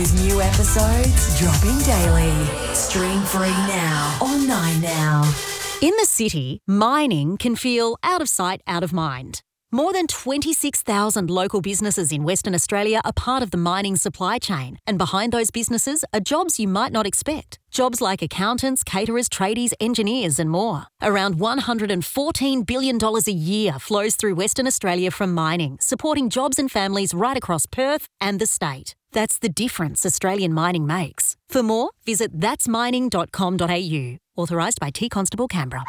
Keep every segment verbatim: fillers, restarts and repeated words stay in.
New episodes dropping daily. Stream free now on Nine Now. In the city, mining can feel out of sight, out of mind. More than twenty-six thousand local businesses in Western Australia are part of the mining supply chain, and behind those businesses are jobs you might not expect. Jobs like accountants, caterers, tradies, engineers and more. Around one hundred fourteen billion dollars a year flows through Western Australia from mining, supporting jobs and families right across Perth and the state. That's the difference Australian mining makes. For more, visit thats mining dot com dot a u. Authorised by T Constable Canberra.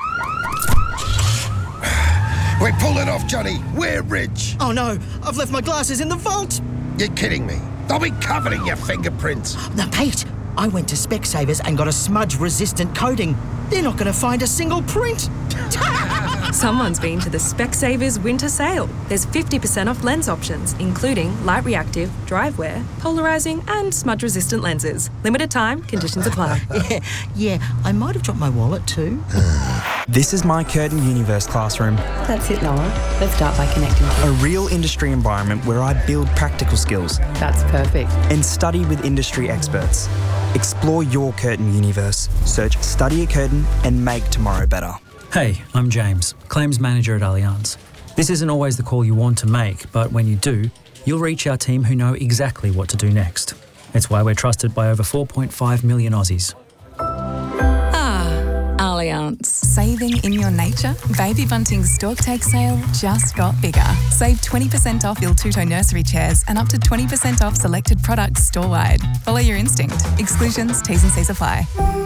We pulled it off, Johnny. We're rich. Oh no, I've left my glasses in the vault. You're kidding me. They'll be covered in your fingerprints. Now, Pete, I went to Specsavers and got a smudge-resistant coating. They're not going to find a single print. Someone's been to the Specsavers winter sale. There's fifty percent off lens options, including light reactive, dry wear, polarising and smudge-resistant lenses. Limited time, conditions apply. yeah, yeah, I might have dropped my wallet too. This is my Curtin Universe classroom. That's it, Noah. Let's start by connecting. A real industry environment where I build practical skills. That's perfect. And study with industry experts. Explore your Curtin Universe. Search Study at Curtin and make tomorrow better. Hey, I'm James, Claims Manager at Allianz. This isn't always the call you want to make, but when you do, you'll reach our team who know exactly what to do next. It's why we're trusted by over four point five million Aussies. Allianz. Saving in your nature? Baby Bunting's Stork Take sale just got bigger. Save twenty percent off Il Tuto nursery chairs and up to twenty percent off selected products store-wide. Follow your instinct. Exclusions, T's and C's apply.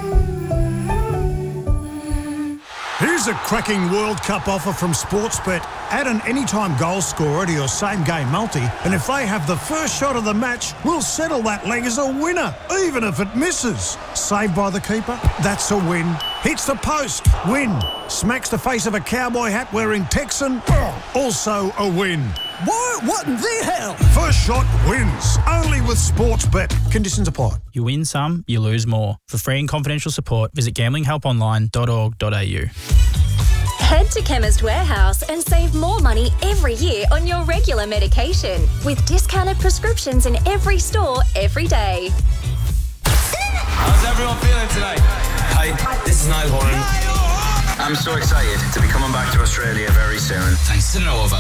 Here's a cracking World Cup offer from Sportsbet. Add an anytime goal scorer to your same-game multi, and if they have the first shot of the match, we'll settle that leg as a winner, even if it misses. Saved by the keeper? That's a win. Hits the post? Win. Smacks the face of a cowboy hat wearing Texan? Also a win. What? What the hell? First shot wins. Only with Sportsbet. Conditions apply. You win some, you lose more. For free and confidential support, visit gambling help online dot org dot a u. Head to Chemist Warehouse and save more money every year on your regular medication with discounted prescriptions in every store every day. How's everyone feeling today? Hi, this is Niall Horan. I'm so excited to be coming back to Australia very soon. Thanks to Nova.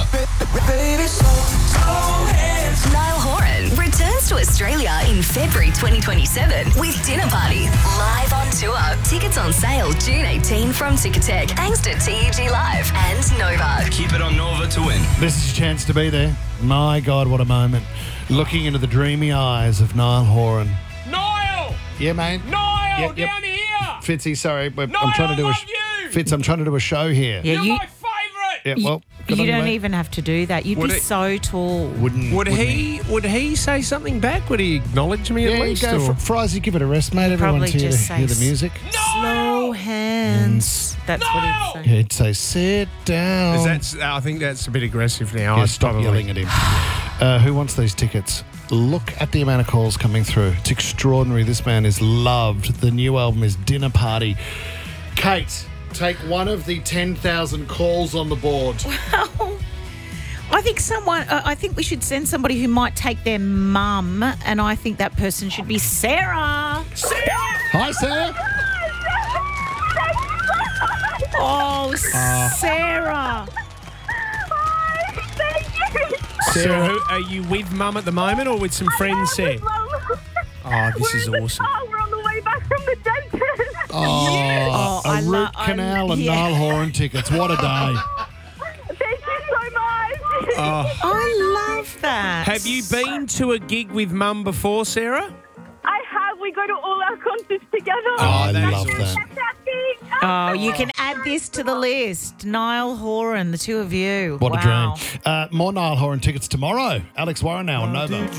Niall Horan returns to Australia in February twenty twenty-seven with Dinner Party live on tour. Tickets on sale June eighteenth from Ticketek, thanks to T E G Live and Nova. Keep it on Nova to win. This is a chance to be there. My God, what a moment. Looking into the dreamy eyes of Niall Horan. Niall! Yeah, mate. Niall, yep, yep. down here! Fitzy, sorry. But Niall, I'm trying to do I a love sh- you! Fitz, I'm trying to do a show here. Yeah, You're you, my favourite! Yeah, you, well, good you on don't mate. even have to do that. You'd Would be it- so tall. Wouldn't, Would wouldn't he would he say something back? Would he acknowledge me Yeah, at you least? go or? for Frizy, give it a rest, mate. Probably Everyone's here to just say hear the music. Slow hands. That's what he'd say. He'd say, sit down. Is that's, I think that's a bit aggressive now. Yeah, I'd stop probably- yelling at him. Uh, who wants these tickets? Look at the amount of calls coming through. It's extraordinary. This man is loved. The new album is Dinner Party. Kate, take one of the ten thousand calls on the board. Well, I think someone. Uh, I think we should send somebody who might take their mum, and I think that person should be Sarah. Sarah! Hi, Sarah. Oh, Uh, Sarah. Sarah, who, are you with Mum at the moment or with some friends, Sarah? Oh, this is awesome. We're on the way back from the dentist. Oh, Oh, a I root lo- canal I'm- and yeah. Niall Horan tickets. What a day. Thank you so much. Oh. I love that. Have you been to a gig with Mum before, Sarah? I have. We go to all our concerts together. Oh, I that is love awesome. that. Fantastic. Oh, you can add this to the list. Niall Horan, the two of you. What wow. a dream. Uh, more Niall Horan tickets tomorrow. Alex Warren now on Nova.